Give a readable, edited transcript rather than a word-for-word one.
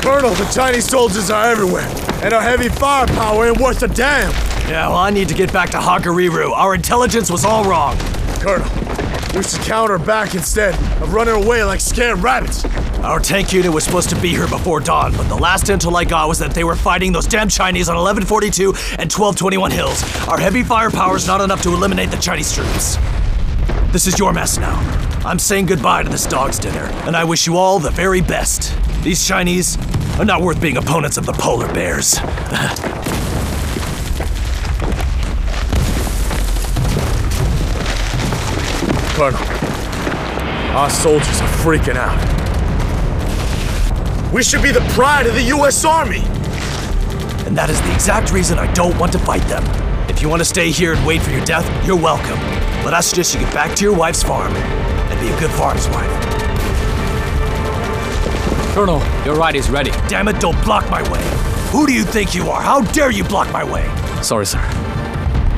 Colonel, the Chinese soldiers are everywhere, and our heavy firepower ain't worth a damn. Yeah, well, I need to get back to Hagariru. Our intelligence was all wrong. Colonel, we should counter back instead of running away like scared rabbits. Our tank unit was supposed to be here before dawn, but the last intel I got was that they were fighting those damn Chinese on 1142 and 1221 Hills. Our heavy firepower is not enough to eliminate the Chinese troops. This is your mess now. I'm saying goodbye to this dog's dinner, and I wish you all the very best. These Chinese are not worth being opponents of the polar bears. Colonel, our soldiers are freaking out. We should be the pride of the U.S. Army! And that is the exact reason I don't want to fight them. If you want to stay here and wait for your death, you're welcome. But I suggest you get back to your wife's farm and be a good farm's wife. Colonel, your ride is ready. Damn it, don't block my way. Who do you think you are? How dare you block my way? Sorry, sir.